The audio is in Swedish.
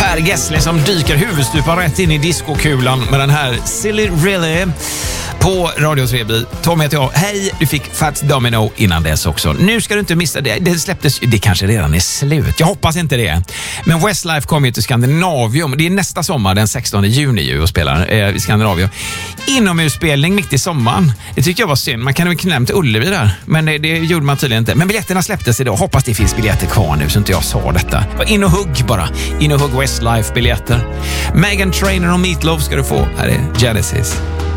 Per Gessle som dyker huvudstupa rätt in i diskokulan med den här Silly Really på Radio Treby. Tom heter jag. Hej, du fick Fats Domino innan dess också. Nu ska du inte missa det. Det släpptes, det kanske redan är slut. Jag hoppas inte det. Men Westlife kommer ju till Skandinavium. Det är nästa sommar, den 16 juni ju, och spelar i Skandinavium. Inomhusspelning mitt i sommaren. Det tyckte jag var synd. Man kan ju knämma till Ullevi där. Men det gjorde man tydligen inte. Men biljetterna släpptes idag. Hoppas det finns biljetter kvar nu så inte jag sa detta. In och hugg bara. In och hugg Westlife-biljetter. Meghan Trainor och Meatloaf ska du få. Här är Genesis.